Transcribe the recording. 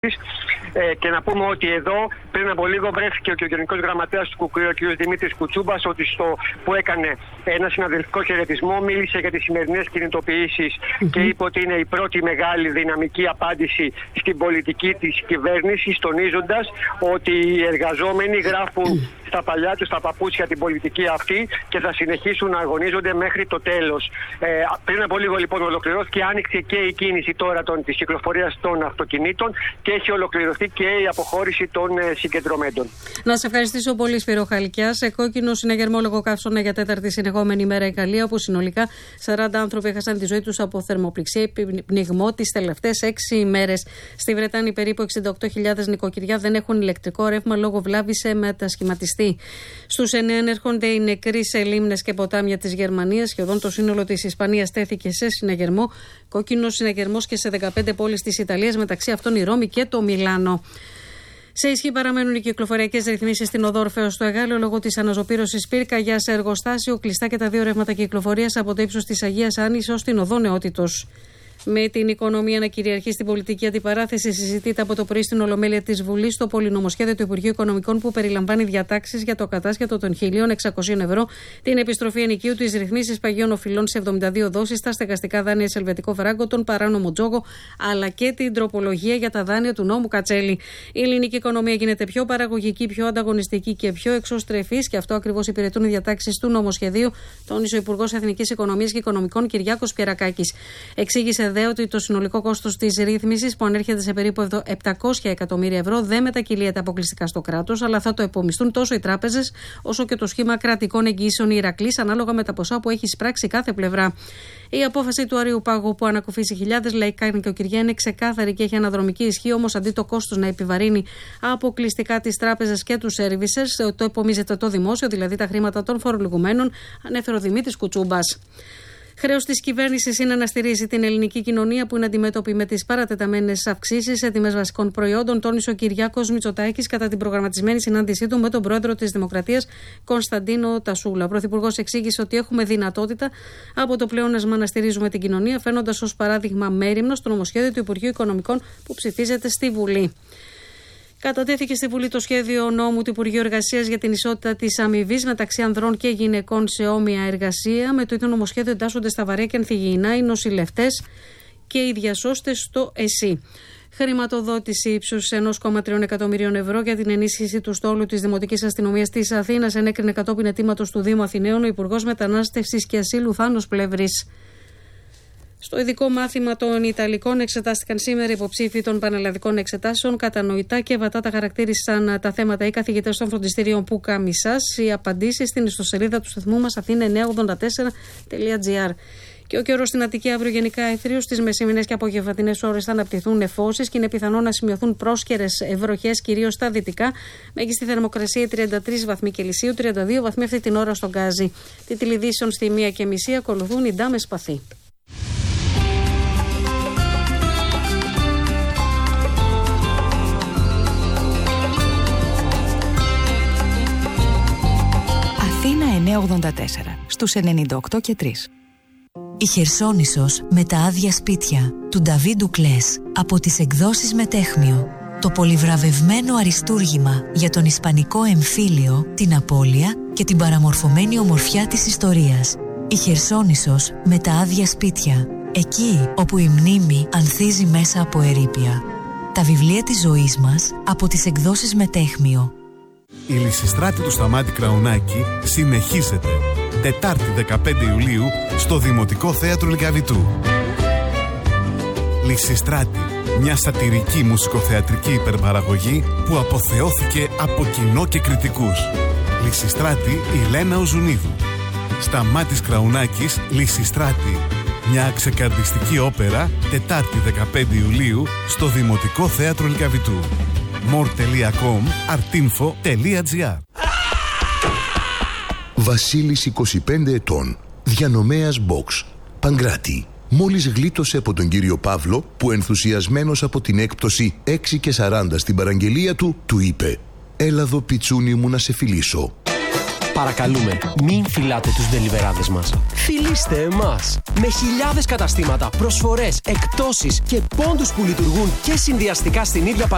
Και να πούμε ότι εδώ πριν από λίγο βρέθηκε και ο Γενικός Γραμματέας του ΚΚΕ, ο κ. Δημήτρης Κουτσούμπας, ότι που έκανε ένα συναδελφικό χαιρετισμό, μίλησε για τις σημερινές κινητοποιήσεις και είπε ότι είναι η πρώτη μεγάλη δυναμική απάντηση στην πολιτική της κυβέρνησης, τονίζοντας ότι οι εργαζόμενοι γράφουν στα παλιά τους, στα παπούτσια την πολιτική αυτή και θα συνεχίσουν να αγωνίζονται μέχρι το τέλος. Πριν από λίγο λοιπόν ολοκληρώθηκε, άνοιξε και η κίνηση τώρα της κυκλοφορίας των αυτοκινήτων και έχει ολοκληρωθεί και η αποχώρηση των συγκεντρωμένων. Να σε ευχαριστήσω πολύ, Σπύρο Χαλκιά. Σε κόκκινο συναγερμόλογο καύσωνα για τέταρτη συνεχόμενη ημέρα η Γαλλία, όπου συνολικά 40 άνθρωποι έχασαν τη ζωή τους από θερμοπληξία ή πνιγμό τις τελευταίες 6 ημέρες. Στη Βρετάνη, περίπου 68.000 νοικοκυριά δεν έχουν ηλεκτρικό ρεύμα λόγω βλάβης σε μετασχηματιστή. Στους 9 έρχονται οι νεκροί σε λίμνες και ποτάμια της Γερμανίας. Σχεδόν το σύνολο της Ισπανίας τέθηκε σε συναγερμό. Κόκκινο συναγερμός και σε 15 πόλεις της Ιταλίας, μεταξύ αυτών η Ρώμη και το Μιλάνο. Σε ισχύ παραμένουν οι κυκλοφοριακές ρυθμίσεις στην οδό Ορφέως στο Εγάλεο λόγω της αναζωπήρωσης πυρκαγιάς σε εργοστάσιο. Κλειστά και τα 2 ρεύματα κυκλοφορίας από το ύψος της Αγίας Άννης ως την οδό Νεότητος. Με την οικονομία να κυριαρχεί στην πολιτική αντιπαράθεση, συζητείται από το πρωί στην Ολομέλεια της Βουλής το πολυνομοσχέδιο του Υπουργείου Οικονομικών που περιλαμβάνει διατάξεις για το κατάσχετο των 1.600 ευρώ, την επιστροφή ενοικίου, τις ρυθμίσεις παγιών οφειλών σε 72 δόσεις, τα στεγαστικά δάνεια σε ελβετικό φράγκο, τον παράνομο τζόγο, αλλά και την τροπολογία για τα δάνεια του νόμου Κατσέλη. Η ελληνική οικονομία γίνεται πιο παραγωγική, πιο ανταγωνιστική και πιο εξωστρεφής, και αυτό ακριβώς υπηρετούν οι διατάξεις του νομοσχεδίου, τόνισε ο Υπουργός Εθνικής Οικονομίας και Οικονομικών Κυριάκος Πιερακάκης. Εξήγησε ότι το συνολικό κόστος της ρύθμισης, που ανέρχεται σε περίπου 700 εκατομμύρια ευρώ, δεν μετακυλίεται αποκλειστικά στο κράτος, αλλά θα το επομιστούν τόσο οι τράπεζες όσο και το σχήμα κρατικών εγγυήσεων Ηρακλής, ανάλογα με τα ποσά που έχει εισπράξει κάθε πλευρά. Η απόφαση του Αρείου Πάγου, που ανακουφίσει χιλιάδες λαϊκά νοικοκυριά, είναι ξεκάθαρη και έχει αναδρομική ισχύ. Όμως, αντί το κόστος να επιβαρύνει αποκλειστικά τις τράπεζες και τους services, το επομίζεται το δημόσιο, δηλαδή τα χρήματα των φορολογουμένων, ανέφερε ο Δημήτρης Κουτσούμπας. Χρέος της κυβέρνησης είναι να στηρίζει την ελληνική κοινωνία, που είναι αντιμέτωπη με τις παρατεταμένες αυξήσεις σε τιμές βασικών προϊόντων, τόνισε ο Κυριάκος Μητσοτάκης κατά την προγραμματισμένη συνάντησή του με τον πρόεδρο της Δημοκρατίας, Κωνσταντίνο Τασούλα. Ο πρωθυπουργός εξήγησε ότι έχουμε δυνατότητα από το πλεόνασμα να στηρίζουμε την κοινωνία, φαίνοντας ως παράδειγμα μέριμνο στο νομοσχέδιο του Υπουργείου Οικονομικών που ψηφίζεται στη Βουλή. Κατατέθηκε στη Βουλή το σχέδιο νόμου του Υπουργείου Εργασίας για την ισότητα της αμοιβής μεταξύ ανδρών και γυναικών σε όμοια εργασία. Με το ίδιο νομοσχέδιο εντάσσονται στα βαρέα και ανθυγιεινά οι νοσηλευτές και οι διασώστες στο ΕΣΥ. Χρηματοδότηση ύψους 1,3 εκατομμυρίων ευρώ για την ενίσχυση του στόλου της Δημοτικής Αστυνομίας της Αθήνας ενέκρινε κατόπιν αιτήματος του Δήμου Αθηναίων ο Υπουργός Μετανάστευσης και Ασύλου Θάνος Πλεύρης. Στο ειδικό μάθημα των Ιταλικών εξετάστηκαν σήμερα υποψήφοι των πανελλαδικών εξετάσεων. Κατανοητά και βατά τα χαρακτήρισαν τα θέματα οι καθηγητές των φροντιστήριων Πούκα Μισάς. Οι απαντήσεις στην ιστοσελίδα του σταθμού μας athena984.gr. Και ο καιρός στην Αττική αύριο γενικά αιθρίος. Στις μεσημερινές και απογευματινές ώρες θα αναπτυχθούν νεφώσεις και είναι πιθανό να σημειωθούν πρόσκαιρες βροχές, κυρίως στα δυτικά. Μέγιστη θερμοκρασία 33 βαθμοί Κελσίου, 32 βαθμοί αυτή την ώρα στον Γκάζι. Τη τηλεδίσεων στη 1:30 ακολουθούν οι Ντάμες Σπαθή. Αθήνα 984 στους 98 και 3. Η Χερσόνησος με τα άδεια σπίτια του Νταβί Ντουκλές από τις εκδόσεις Μετέχμιο. Το πολυβραβευμένο αριστούργημα για τον ισπανικό εμφύλιο, την απώλεια και την παραμορφωμένη ομορφιά της ιστορίας. Η Χερσόνησος με τα άδεια σπίτια. Εκεί όπου η μνήμη ανθίζει μέσα από ερείπια. Τα βιβλία της ζωής μας από τις εκδόσεις Μετέχμιο. Η Λυσιστράτη του Σταμάτη Κραουνάκη συνεχίζεται. Τετάρτη 15 Ιουλίου στο Δημοτικό Θέατρο Λυκαβητού. Λυσιστράτη, μια σατυρική μουσικοθεατρική υπερπαραγωγή που αποθεώθηκε από κοινό και κριτικούς. Λυσιστράτη Ηλένα Οζουνίδου. Σταμάτης Κραουνάκης, Λυσιστράτη. Μια ξεκαρδιστική όπερα, Τετάρτη 15 Ιουλίου στο Δημοτικό Θέατρο Λυκαβητού. more.com artinfo.gr. Βασίλης 25 ετών, διανομέας box, Παγκράτη. Μόλις γλίτωσε από τον κύριο Παύλο που ενθουσιασμένος από την έκπτωση 6 και 40 στην παραγγελία του είπε «Έλα εδώ πιτσούνι μου να σε φιλήσω». Παρακαλούμε, μην φυλάτε τους ντελιβεράδες μας. Φιλήστε εμάς. Με χιλιάδες καταστήματα, προσφορές, εκπτώσεις και πόντους που λειτουργούν και συνδυαστικά στην ίδια